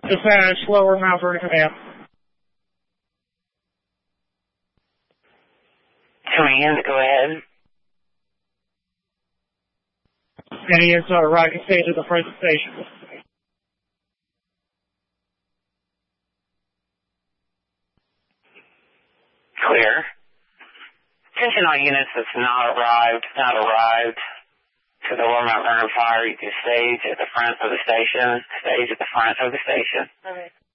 Dispatch, Lower Mount Vernon Command. Command, go ahead. And he is arriving stage at the present station. Clear. Attention all units that's not arrived to the Lower Mount Vernon Fire. You can stage at the front of the station. Stage at the front of the station. Okay.